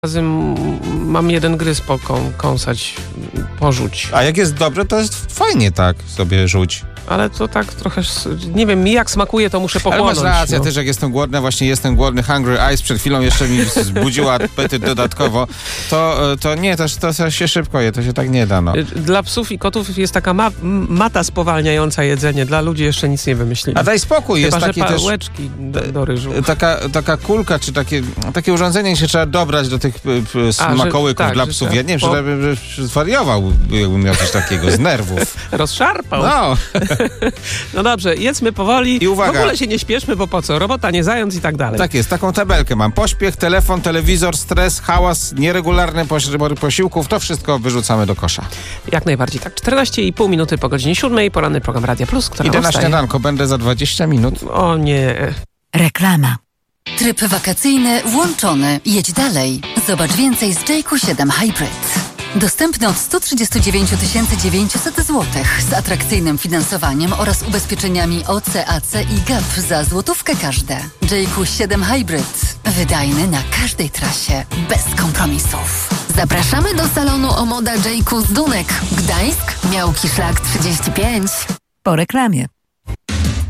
Mam jeden gryz kąsać, porzuć. A jak jest dobre, to jest fajnie tak sobie rzuć. Ale to tak trochę, nie wiem, mi jak smakuje, to muszę pochłonąć. Ale masz rację, ja też jak jestem głodny, właśnie jestem głodny, Hungry Eyes przed chwilą jeszcze mi zbudziła apetyt dodatkowo, to się szybko je, to się tak nie da, no. Dla psów i kotów jest taka mata spowalniająca jedzenie, dla ludzi jeszcze nic nie wymyślili. A daj spokój, Chyba, jest taki też... pałeczki do ryżu. Taka kulka, czy takie urządzenie się trzeba dobrać do tych smakołyków dla psów. Ja nie wiem, że zwariował, jakbym miał coś takiego, z nerwów. Rozszarpał. No. No dobrze, jedzmy powoli. I uwaga. W ogóle się nie śpieszmy, bo po co? Robota nie zając i tak dalej. Tak jest, taką tabelkę mam. Pośpiech, telefon, telewizor, stres, hałas, nieregularne posiłków, to wszystko wyrzucamy do kosza. Jak najbardziej tak. 14,5 minuty po godzinie 7, poranny program Radia Plus, która Idę na powstaje. śniadanko, będę za 20 minut. O nie. Reklama. Tryb wakacyjny włączony. Jedź dalej. Zobacz więcej z Jayco 7 Hybrid. Dostępny od 139 900 zł z atrakcyjnym finansowaniem oraz ubezpieczeniami OC, AC i GAP za złotówkę każde. Jayco 7 Hybrid. Wydajny na każdej trasie, bez kompromisów. Zapraszamy do salonu Omoda Jayco z Dunek. Gdańsk, Miałki Szlak 35. Po reklamie.